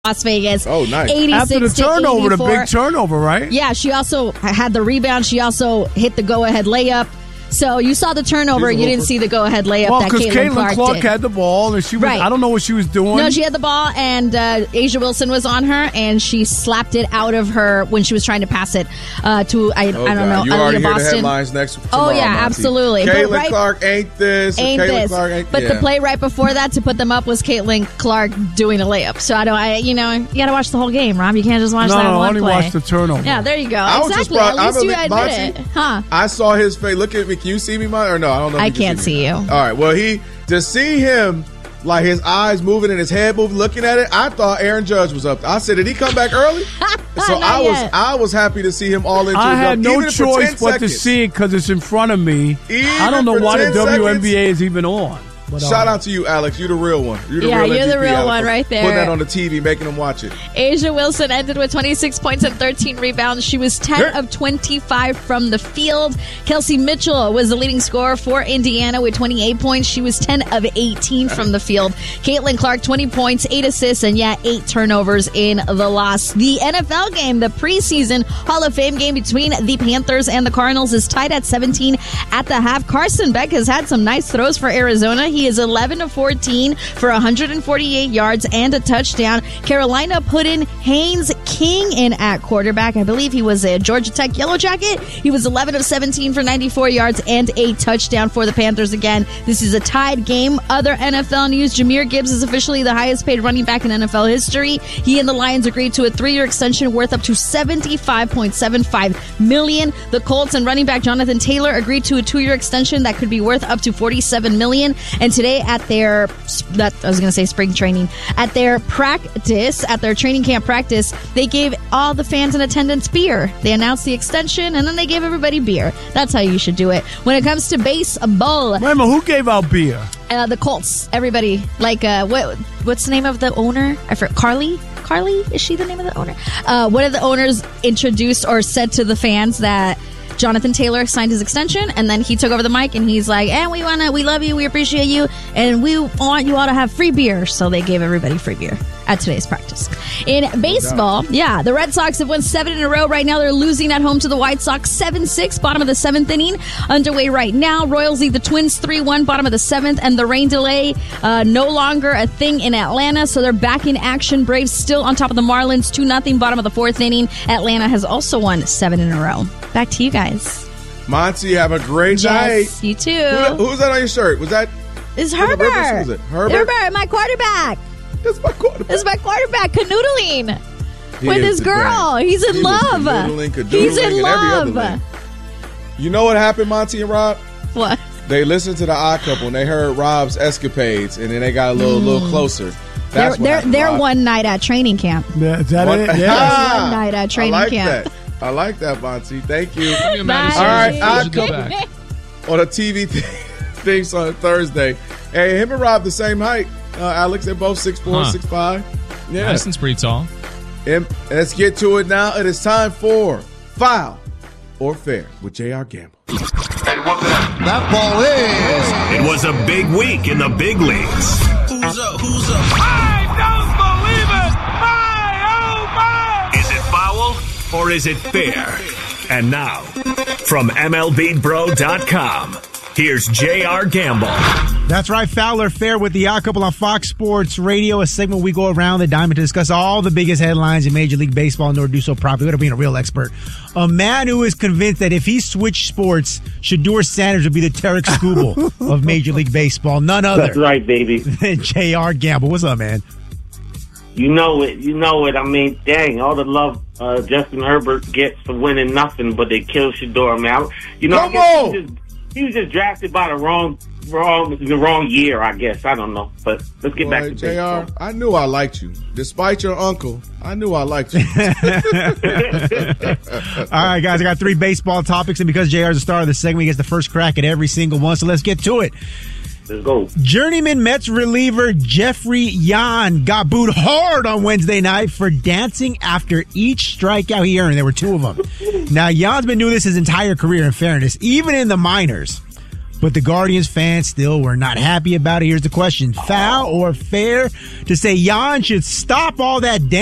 Las Vegas. Oh, nice. 86 After the turnover, the 84. big turnover, right? Yeah, she also had the rebound. She also hit the go-ahead layup. So you saw the turnover. You didn't see the go-ahead layup Well, that because Caitlin Clark did. had the ball, and she was, Right. I don't know what she was doing. No, she had the ball, and Asia Wilson was on her, and she slapped it out of her when she was trying to pass it to, I don't know, You already Aaliyah hear Boston. the headlines next tomorrow, Oh, yeah, Monty. absolutely. But Caitlin right- Clark ain't this. Ain't Caitlin this. Clark ain't, but yeah. the play right before that to put them up was Caitlin Clark doing a layup. So you got to watch the whole game, Rob. You can't just watch that one I only play. watched the turnover. Yeah, there you go. I was just Exactly. proud- At least I'm you a- admit Monty, it. Huh? I saw his face. Look at me. Can you see me, Monty? Or no? I don't know. If I you can can't see you. All right. Well, to see him, like his eyes moving and his head moving, looking at it, I thought Aaron Judge was up. I said, did he come back early? So Not yet. I was happy to see him all into I it. had no Even if for 10 choice but to seconds. see it because it's in front of me. Even I don't know for why the 10 seconds. WNBA is even on. But, Shout out to you, Alex. You're the real one. You're the Yeah, real you're the MVP, real Alex, one for right there. Putting that on the TV, making them watch it. Asia Wilson ended with 26 points and 13 rebounds. She was 10 of 25 from the field. Kelsey Mitchell was the leading scorer for Indiana with 28 points. She was 10 of 18 from the field. Caitlin Clark, 20 points, 8 assists, and 8 turnovers in the loss. The NFL game, the preseason Hall of Fame game between the Panthers and the Cardinals, is tied at 17 at the half. Carson Beck has had some nice throws for Arizona. He is 11 of 14 for 148 yards and a touchdown. Carolina put in Haynes King in at quarterback. I believe he was a Georgia Tech Yellow Jacket. He was 11 of 17 for 94 yards and a touchdown for the Panthers again. This is a tied game. Other NFL news, Jahmyr Gibbs is officially the highest paid running back in NFL history. He and the Lions agreed to a 3-year extension worth up to $75.75 million. The Colts and running back Jonathan Taylor agreed to a 2-year extension that could be worth up to $47 million. And today at their spring training, at their practice, at their training camp practice, they gave all the fans in attendance beer. They announced the extension and then they gave everybody beer. That's how you should do it. When it comes to baseball, Wait a minute, who gave out beer? the Colts, everybody, like what's the name of the owner? I forgot. Carly, is she the name of the owner? One of the owners introduced or said to the fans that Jonathan Taylor signed his extension, and then he took over the mic and he's like, and we love you, we appreciate you, and we want you all to have free beer. So they gave everybody free beer at today's practice. In baseball, the Red Sox have won 7 in a row. Right now they're losing at home to the White Sox 7-6, bottom of the 7th inning. Underway right now. Royals lead the Twins 3-1, bottom of the 7th, and the rain delay no longer a thing in Atlanta, so they're back in action. Braves still on top of the Marlins 2-0, bottom of the 4th inning. Atlanta has also won 7 in a row. Back to you guys. Monty, have a great night. Yes, you too. Who's that on your shirt? Was that? It's Herbert. Who was it? Herbert, my quarterback. That's my quarterback. It's my quarterback, canoodling He with is his the girl. great. He's in He was love. canoodling, He's in and every other love. thing. You know what happened, Monty and Rob? What? They listened to the Odd Couple and they heard Rob's escapades, and then they got a little closer. That's what happened, They're Rob. one night at training camp. Yeah, is that What? it? Yeah. One night at training I like camp. that. I like that, Monty. Thank you. All right, Odd Couple on a TV things on Thursday. Hey, him and Rob the same height. Alex, they're both 6'4", 6'5". Yeah, Madison's pretty tall. And let's get to it now. It is time for Foul or Fair with J.R. Gamble. That ball is. It was a big week in the big leagues. Who's up? I don't believe it! My, oh my! Is it foul or is it fair? And now, from MLBBro.com, here's J.R. Gamble. That's right, Foul or Fair with the Odd Couple on Fox Sports Radio, a segment we go around the diamond to discuss all the biggest headlines in Major League Baseball in order to do so properly. We're being a real expert. A man who is convinced that if he switched sports, Shedeur Sanders would be the Tarek Skubal of Major League Baseball. None other. That's right, baby. Than J.R. Gamble. What's up, man? You know it. I mean, dang, all the love Justin Herbert gets for winning nothing, but they kill Shedeur. Man, Come on! He was just drafted by the wrong year, I guess. I don't know. But let's get back to JR, baseball. I knew I liked you. Despite your uncle, I knew I liked you. All right, guys, I got 3 baseball topics, and because JR is the star of the segment, he gets the first crack at every single one, so let's get to it. Let's go. Journeyman Mets reliever Jeffrey Yan got booed hard on Wednesday night for dancing after each strikeout he earned. There were 2 of them. Now, Yan's been doing this his entire career, in fairness, even in the minors. but the Guardians fans still were not happy about it. Here's the question. Foul or fair to say Jan should stop all that